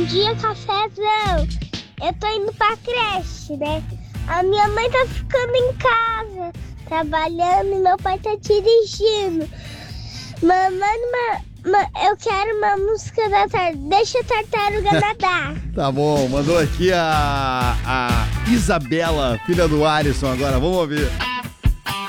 Bom dia, cafezão. Eu tô indo pra creche, né? A minha mãe tá ficando em casa, trabalhando, e meu pai tá dirigindo. Mamãe, eu quero uma música da tarde. Deixa a tartaruga nadar. Tá bom, mandou aqui a Isabela, filha do Alisson agora. Vamos ouvir.